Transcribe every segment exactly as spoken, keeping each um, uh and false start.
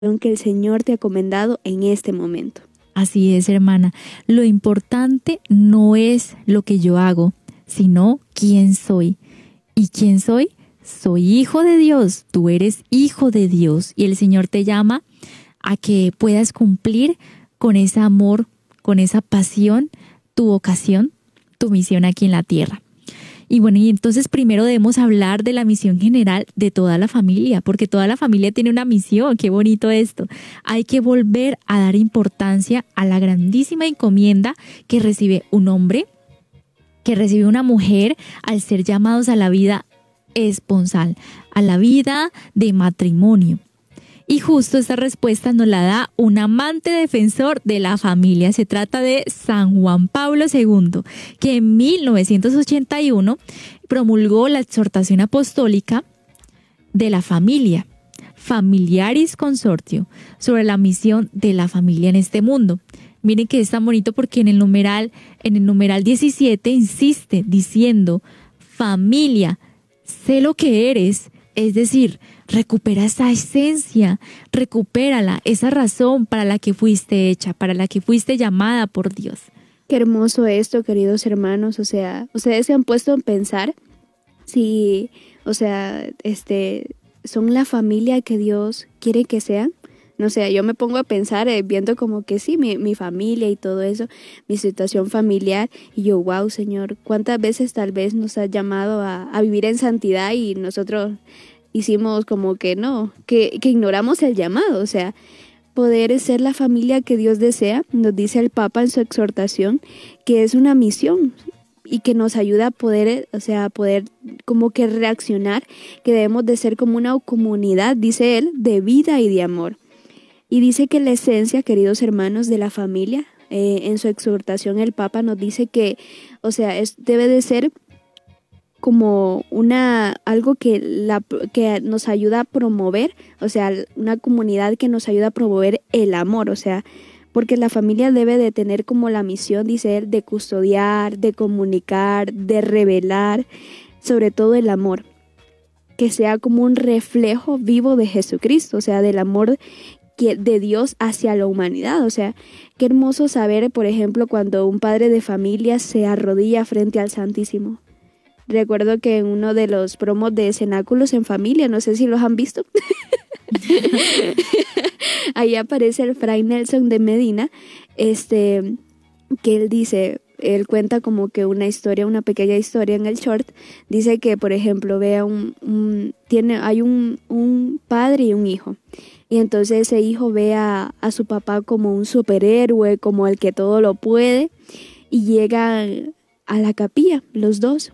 que el Señor te ha encomendado en este momento. Así es, hermana. Lo importante no es lo que yo hago, sino quién soy. ¿Y quién soy? Soy hijo de Dios. Tú eres hijo de Dios. Y el Señor te llama a que puedas cumplir con ese amor, con esa pasión, tu vocación, tu misión aquí en la tierra. Y bueno, y entonces primero debemos hablar de la misión general de toda la familia, porque toda la familia tiene una misión. Qué bonito esto. Hay que volver a dar importancia a la grandísima encomienda que recibe un hombre, que recibe una mujer al ser llamados a la vida esponsal, a la vida de matrimonio. Y justo esta respuesta nos la da un amante defensor de la familia. Se trata de San Juan Pablo segundo, que en mil novecientos ochenta y uno promulgó la exhortación apostólica de la familia, Familiaris Consortio, sobre la misión de la familia en este mundo. Miren que es tan bonito porque en el numeral, en el numeral diecisiete insiste diciendo: familia, sé lo que eres, es decir, recupera esa esencia, recupérala, esa razón para la que fuiste hecha, para la que fuiste llamada por Dios. Qué hermoso esto, queridos hermanos. O sea, ustedes se han puesto a pensar si, o sea, este, son la familia que Dios quiere que sean. No sé, yo me pongo a pensar eh, viendo como que sí, mi, mi familia y todo eso, mi situación familiar, y yo, wow, Señor, ¿cuántas veces tal vez nos has llamado a, a vivir en santidad y nosotros hicimos como que no, que, que ignoramos el llamado? O sea, poder ser la familia que Dios desea, nos dice el Papa en su exhortación, que es una misión y que nos ayuda a poder, o sea, a poder como que reaccionar, que debemos de ser como una comunidad, dice él, de vida y de amor. Y dice que la esencia, queridos hermanos, de la familia, eh, en su exhortación el Papa nos dice que, o sea, es, debe de ser como una algo que, la, que nos ayuda a promover, o sea, una comunidad que nos ayuda a promover el amor, o sea, porque la familia debe de tener como la misión, dice él, de custodiar, de comunicar, de revelar, sobre todo el amor, que sea como un reflejo vivo de Jesucristo, o sea, del amor de Dios hacia la humanidad. O sea, qué hermoso saber, por ejemplo, cuando un padre de familia se arrodilla frente al Santísimo. Recuerdo que en uno de los promos de Cenáculos en Familia, no sé si los han visto, ahí aparece el Fray Nelson de Medina, este, que él dice, él cuenta como que una historia, una pequeña historia en el short, dice que, por ejemplo, vea un, un tiene, hay un, un padre y un hijo, y entonces ese hijo ve a, a su papá como un superhéroe, como el que todo lo puede, y llegan a la capilla, los dos.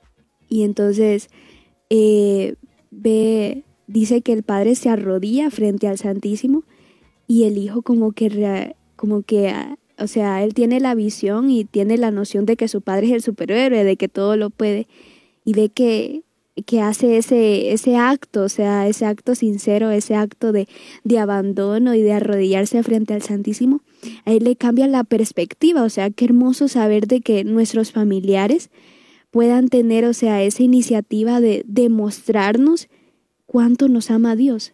Y entonces eh, ve, dice que el padre se arrodilla frente al Santísimo y el hijo como que, como que, o sea, él tiene la visión y tiene la noción de que su padre es el superhéroe, de que todo lo puede, y ve que, que hace ese, ese acto, o sea, ese acto sincero, ese acto de, de abandono y de arrodillarse frente al Santísimo. A él le cambia la perspectiva, o sea, qué hermoso saber de que nuestros familiares puedan tener, o sea, esa iniciativa de demostrarnos cuánto nos ama Dios,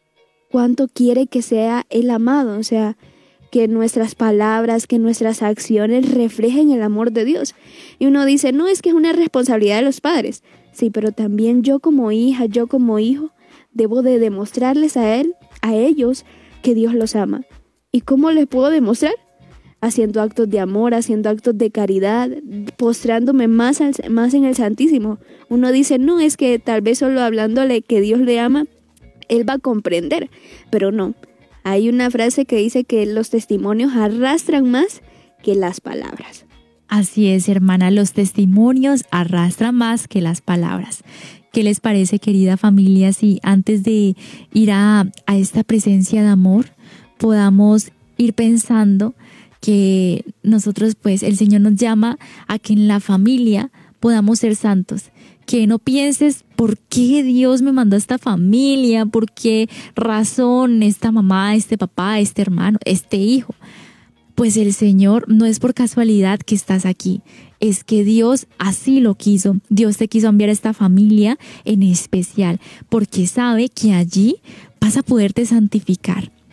cuánto quiere que sea el amado, o sea, que nuestras palabras, que nuestras acciones reflejen el amor de Dios. Y uno dice, no, es que es una responsabilidad de los padres. Sí, pero también yo como hija, yo como hijo, debo de demostrarles a él, a ellos, que Dios los ama. ¿Y cómo les puedo demostrar? Haciendo actos de amor, haciendo actos de caridad, postrándome más, al, más en el Santísimo. Uno dice, no, es que tal vez solo hablándole que Dios le ama, él va a comprender, pero no. Hay una frase que dice que los testimonios arrastran más que las palabras. Así es, hermana, los testimonios arrastran más que las palabras. ¿Qué les parece, querida familia, si antes de ir a, a esta presencia de amor podamos ir pensando que nosotros, pues, el Señor nos llama a que en la familia podamos ser santos? Que no pienses por qué Dios me mandó a esta familia, por qué razón esta mamá, este papá, este hermano, este hijo. Pues el Señor no es por casualidad que estás aquí, es que Dios así lo quiso. Dios te quiso enviar a esta familia en especial, porque sabe que allí vas a poderte santificar,